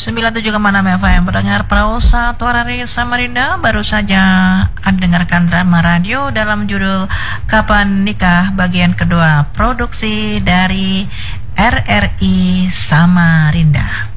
97,6 FM pendengar Praosa Tuarari Samarinda. Baru saja Anda dengarkan drama radio dalam judul Kapan Nikah bagian kedua, produksi dari RRI Samarinda.